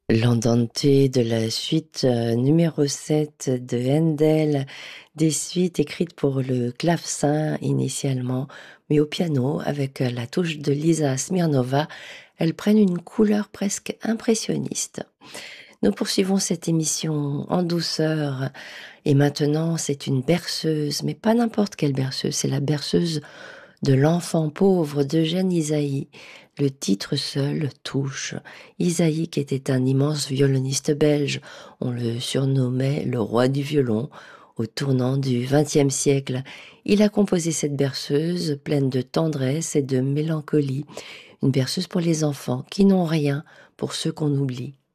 L'Andante de la suite numéro 7 de Handel, des suites écrites pour le clavecin initialement, mais au piano avec la touche de Lisa Smirnova, elles prennent une couleur presque impressionniste. Nous poursuivons cette émission en douceur et maintenant c'est une berceuse, mais pas n'importe quelle berceuse, c'est la berceuse de l'enfant pauvre d'Eugène Ysaÿe. Le titre seul touche. Ysaÿe, qui était un immense violoniste belge, on le surnommait le roi du violon. Au tournant du XXe siècle, il a composé cette berceuse pleine de tendresse et de mélancolie, une berceuse pour les enfants qui n'ont rien, pour ceux qu'on oublie.